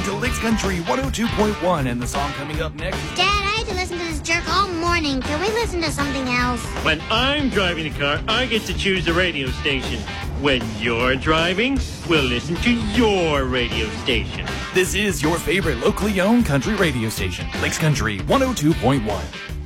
To Lakes Country 102.1, and the song coming up next. Dad, I had to listen to this jerk all morning. Can we listen to something else? When I'm driving the car, I get to choose the radio station. When you're driving, we'll listen to your radio station. This is your favorite locally owned country radio station, Lakes Country 102.1.